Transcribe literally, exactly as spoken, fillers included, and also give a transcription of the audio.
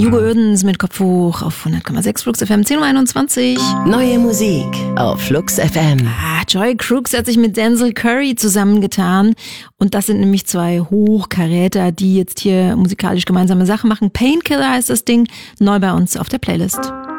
Hugo Oedens mit Kopf hoch auf hundert Komma sechs Flux F M, zehn Uhr einundzwanzig. Neue Musik auf Flux F M. Ah, Joy Crooks hat sich mit Denzel Curry zusammengetan. Und das sind nämlich zwei Hochkaräter, die jetzt hier musikalisch gemeinsame Sachen machen. Painkiller heißt das Ding, neu bei uns auf der Playlist.